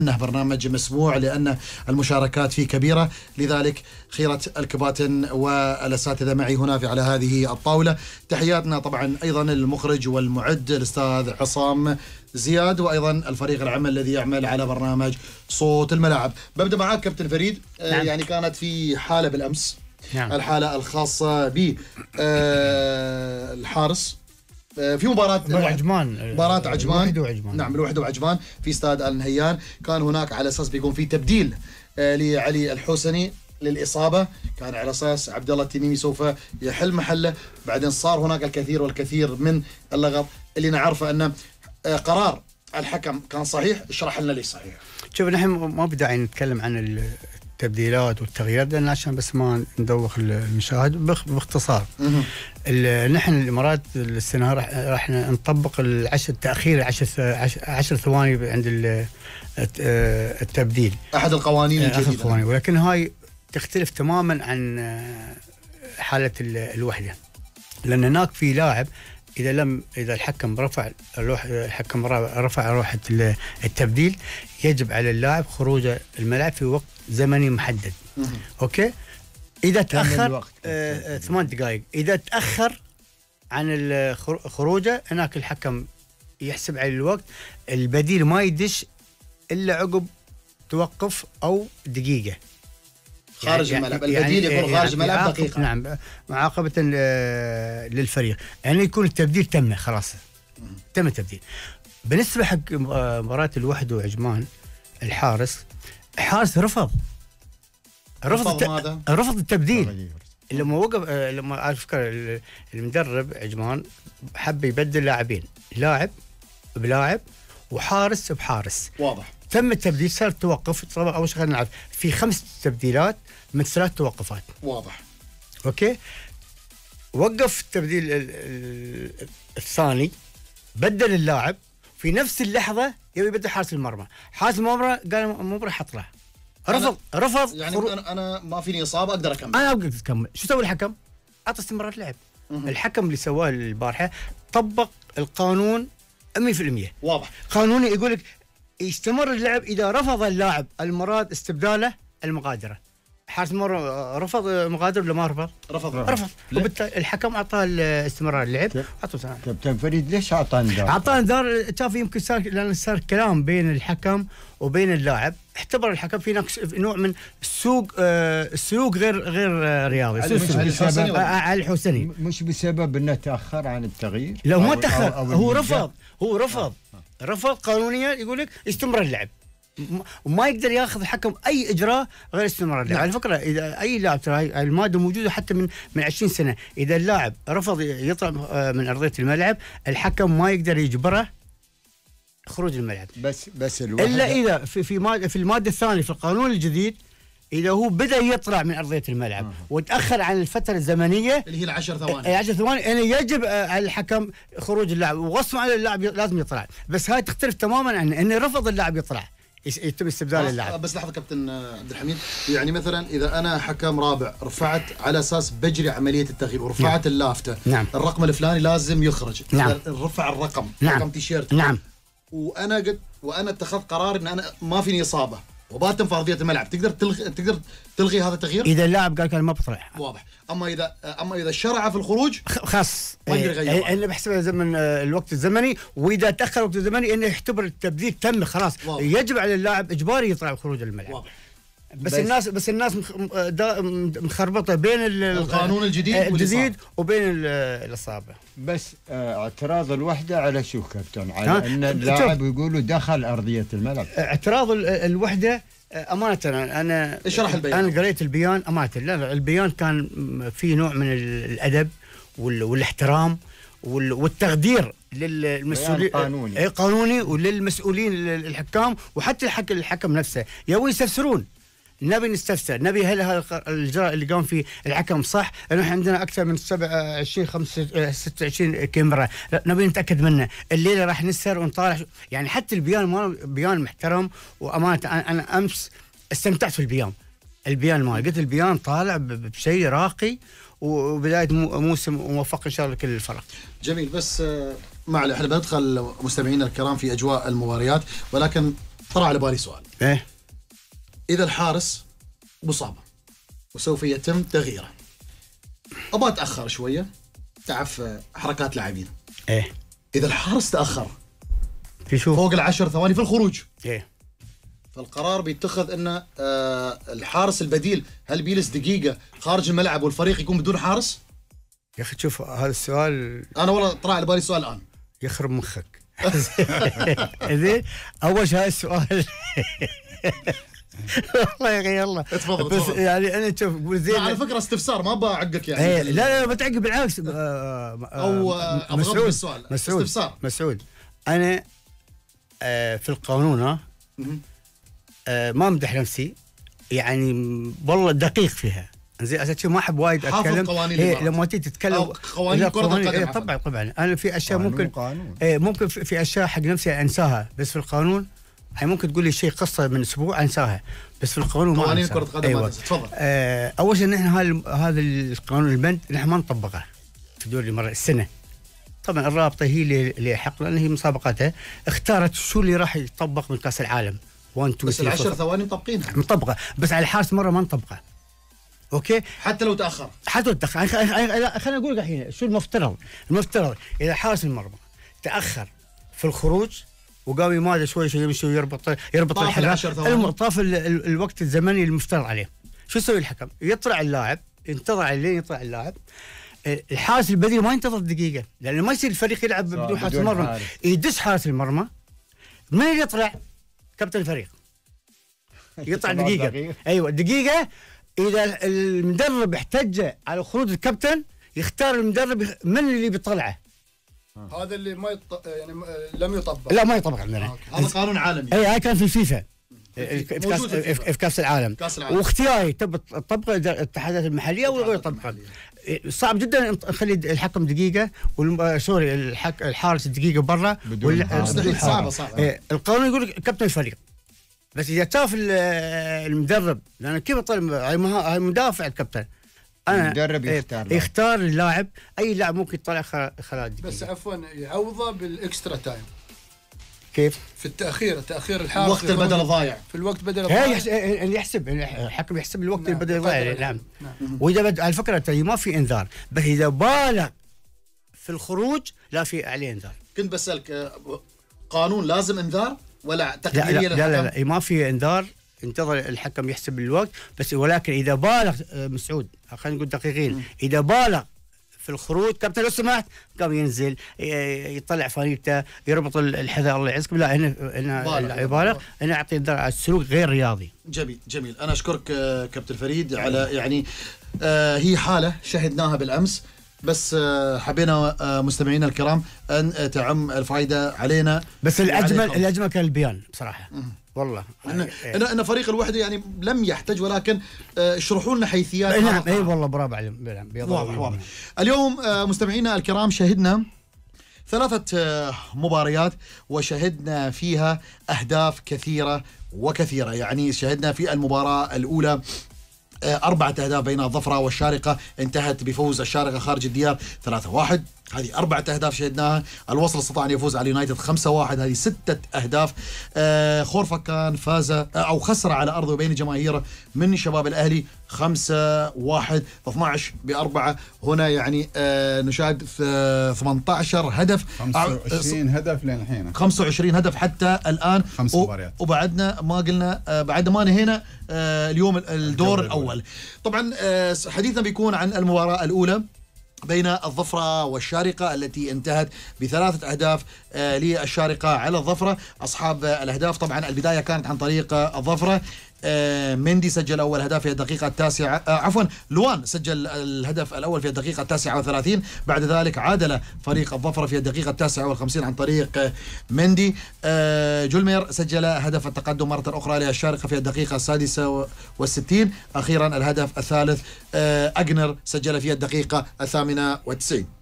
انه برنامج مسموع لان المشاركات فيه كبيره، لذلك خيره الكباتن والاساتذه معي هنا على هذه الطاوله. تحياتنا طبعا ايضا المخرج والمعد الاستاذ عصام زياد، وايضا الفريق العمل الذي يعمل على برنامج صوت الملاعب. ببدا معاك كابتن فريد. نعم. يعني كانت في حاله بالامس. نعم. الحاله الخاصه ب الحارس في مباراة عجمان، مباراة عجمان. الوحدة وعجمان. نعم، الوحدة وعجمان في استاد آل نهيان. كان هناك على اساس بيكون في تبديل لعلي الحوسني للإصابة، كان على اساس عبد الله التميمي سوف يحل محله. بعدين صار هناك الكثير والكثير من اللغط اللي نعرفه ان قرار الحكم كان صحيح. اشرح لنا ليش صحيح. شوف، نحن ما بداعي نتكلم عن التبديلات والتغييرات لان عشان بس ما ندوخ المشاهد. باختصار نحن الامارات السنه راح نطبق التاخير 10 ثواني عند التبديل، احد القوانين الجديده. ولكن هاي تختلف تماما عن حاله الوحده، لان هناك في لاعب اذا الحكم رفع روحه التبديل يجب على اللاعب خروج الملعب في وقت زمني محدد. اوكي، اذا تاخر 8 دقائق، اذا تاخر عن خروجه هناك الحكم يحسب على الوقت، البديل ما يدش الا عقب توقف او دقيقه خارج الملعب. البديل يكون خارج الملعب دقيقه. نعم، معاقبه للفريق، يعني يكون التبديل تم خلاص، تم التبديل. بالنسبه حق مباراه الوحده وعجمان، الحارس رفض التبديل. لما وقف، لما على فكره المدرب عجمان حب يبدل لاعبين، لاعب بلاعب وحارس بحارس. واضح. تم التبديل، صار توقف. طبعا اول شيء خلينا نعرف في 5 تبديلات من 3 توقفات. واضح. اوكي، وقف التبديل الثاني، بدل اللاعب في نفس اللحظه يبي يبدل حارس المرمى. حارس المرمى قال مو راح اطلع، رفض يعني انا ما فيني اصابه اقدر اكمل. انا اقدر اكمل. شو سوى الحكم؟ اعطى استمرار لعب. الحكم اللي سواه البارحه طبق القانون 100%. واضح. قانوني يقول لك يستمر اللعب اذا رفض اللاعب المراد استبداله المغادره. حارس المرمى رفض مغادر ولا ما رفض؟ رفض. وبالتالي الحكم اعطاه استمرار اللعب. كابتن فريد ليش اعطاه انذار؟ اعطاه انذار، شاف يمكن صار كلام بين الحكم وبين اللاعب. اعتبر الحكم في نوع من السلوك غير رياضي. على الحوسني مش بسبب انه تاخر عن التغيير. لو ما تاخر، هو رفض قانونيا. يقول لك استمر اللعب، وما يقدر ياخذ الحكم اي اجراء غير استمرار اللعب. على فكره اذا اي لاعب، ترى الماده موجوده حتى من 20 سنه، اذا اللاعب رفض يطلع من ارضيه الملعب الحكم ما يقدر يجبره خروج الملعب. بس الا اذا في الماده الثانيه في القانون الجديد، اذا هو بدا يطلع من ارضيه الملعب وتاخر عن الفتره الزمنيه اللي هي 10 ثواني، 10 ثواني، يعني يجب على الحكم خروج اللاعب، وغصب على اللاعب لازم يطلع. بس هاي تختلف تماما عن انه رفض اللاعب يطلع، يتم استبدال اللاعب. بس لحظه كابتن عبد الحميد، يعني مثلا اذا انا حكم رابع رفعت على اساس بجري عمليه التغيير ورفعت اللافته، الرقم الفلاني لازم يخرج. رفع الرقم، رقم تيشيرت. وانا اتخذت قرار ان انا ما فيني اصابه وباتم في ارضيه الملعب، تقدر تلغي هذا التغيير اذا اللاعب قال كان ما بطلع. واضح. اما اذا شرع في الخروج خاص ما يقدر يغير. انه بحسب زمن الوقت الزمني، واذا تاخر الوقت الزمني انه يعتبر التبديل تم خلاص. واضح. يجب على اللاعب اجباري يطلع خروج الملعب. واضح. بس الناس مخربطه بين القانون الجديد وبين الاصابه. بس اعتراض الوحده على شو كابتن؟ على ان اللاعب يقولوا دخل ارضيه الملعب. اعتراض الوحده امانه انا اشرح البيان. انا قريت البيان امانه. لا، البيان كان فيه نوع من الادب والاحترام والتقدير للمسؤولين قانوني وللمسؤولين الحكام، وحتى الحكم نفسه يبون يستفسرون. نبي نستفسر، نبي هل هذا الإجراء اللي قام فيه الحكم صح؟ لأنه عندنا أكثر من 26 كاميرا، نبي نتأكد منه. الليلة راح نسهر ونطالع، يعني حتى البيان بيان محترم. وأمانة أنا أمس استمتعت في البيان مال، قلت البيان طالع بشيء راقي، وبداية موسم موفق إن شاء الله لكل الفرق. جميل. بس ما عليه، احنا بندخل مستمعينا الكرام في أجواء المباريات، ولكن طرأ على بالي سؤال. ايه اذا الحارس مصاب وسوف يتم تغييره، ابغى اتاخر شويه، تعرف حركات لاعبين. ايه اذا الحارس تاخر في شو فوق ال10 ثواني في الخروج، ايه فالقرار بيتخذ ان الحارس البديل هل بيجلس دقيقه خارج الملعب والفريق يكون بدون حارس؟ يا اخي شوف هذا السؤال انا والله طلع على بالي سؤال الان يخرب مخك. زين اول شيء هذا السؤال والله يا اخي يلا تفضل بس يعني انا شوف قول زين على فكره استفسار ما ابغى يعني ايه لا ما تعقب بالعكس او اضرب بالسؤال استفسار مسعود انا في القانون ما امدح نفسي يعني والله دقيق فيها زين اساسا ما احب وايد اتكلم لما تيجي تتكلم قوانين كرة القدم طبعا انا في اشياء ممكن في اشياء حق نفسي انساها بس في القانون يعني ممكن تقول لي شيء قصه من اسبوع انساها بس في القانون ما قوانين كرة القدم أيوة. تفضل. اول شيء نحن هذا القانون البند نحن ما نطبقه في دوري مرة السنه. طبعا الرابطه هي اللي حق لان هي مسابقاتها اختارت شو اللي راح يطبق من كاس العالم 1 2 بس ال10 ثواني مطبقينها مطبقه بس على الحارس مره ما نطبقه. اوكي حتى لو تاخر خليني اقول لك الحين شو المفترض اذا حارس المرمى تاخر في الخروج وقام يمادى شوي يمشي يربط الحذاء طاف الوقت الزمني المفترض عليه، شو يسوي الحكم؟ يطلع اللاعب ينتظر عليه يطلع اللاعب الحارس البديل ما ينتظر دقيقه لانه ما يصير الفريق يلعب بدون حارس المرمى، يدس حارس المرمى من اللي يطلع؟ كابتن الفريق يطلع دقيقه ايوه دقيقه. اذا المدرب احتج على خروج الكابتن يختار المدرب من اللي بيطلعه. هذا اللي ما يعني لم يطبق. لا ما يطبق عندنا. هذا قانون عالمي. اي كان في الفيفا في كاس العالم. واختياري تبي تطبق الاتحادات المحليه ولا غير تطبق. صعب جدا نخلي الحكم دقيقه سوري الحارس دقيقه برا صعبه. القانون يقول كابتن الفريق بس اذا شاف المدرب لان كيف طلب هاي مدافع الكابتن المدرب يختار اللاعب اي لاعب ممكن يطلع خلال دقيقه بس عفوا يعوضه بالاكسترا تايم. كيف؟ في تاخير الحارس الوقت البدل ضايع في الوقت بدل ضايع يحسب الحكم يحسب الوقت البدل ضايع. نعم واذا على فكره ما في انذار بس اذا بالغ في الخروج لا في عليه انذار. كنت بسالك قانون لازم انذار ولا تقديريه للحكم؟ لا ما في انذار ينتظر الحكم يحسب الوقت بس ولكن اذا بالغ مسعود خلينا نقول دقيقين اذا بالغ في الخروج كابتن لو سمحت قام ينزل يطلع فانيلته يربط الحذاء الله يعزكم لا هنا بالغ هنا يعطي انذار على السلوك غير رياضي. جميل انا اشكرك كابتن فريد على يعني هي حاله شهدناها بالامس بس حبينا مستمعينا الكرام ان تعم الفائده علينا. بس الاجمل كان البيان بصراحه والله ان فريق الوحده يعني لم يحتج ولكن اشرحوا لنا حيثيات. نعم اي والله برافو عليهم. واضح. اليوم مستمعينا الكرام شهدنا 3 مباريات وشهدنا فيها اهداف كثيره يعني شهدنا في المباراه الاولى 4 أهداف بين الظفرة والشارقة انتهت بفوز الشارقة خارج الديار 3-1. هذه 4 أهداف شهدناها. الوصل استطاع أن يفوز على اليونايتد 5-1. هذه 6 أهداف. خورفكان فاز أو خسر على أرضه بين جماهيره من شباب الأهلي 5-1. 12-4 هنا يعني نشاهد 18 هدف 25 هدف لين الحين 25 هدف حتى الآن 5 مباريات وبعدنا ما قلنا بعدنا ما نهينا اليوم الدور الأول. طبعا حديثنا بيكون عن المباراة الأولى بين الظفرة والشارقة التي انتهت ب3 أهداف للشارقة على الظفرة. أصحاب الأهداف طبعا البداية كانت عن طريق الظفرة. مندي سجل أول هدف في الدقيقة 9 لوان سجل الهدف الأول في الدقيقة 39. بعد ذلك عادل فريق الظفرة في الدقيقة 59 عن طريق مندي. جولمير سجل هدف التقدم مرة أخرى للشارقة في الدقيقة 66. أخيرا الهدف الثالث أجنر سجل في الدقيقة 98.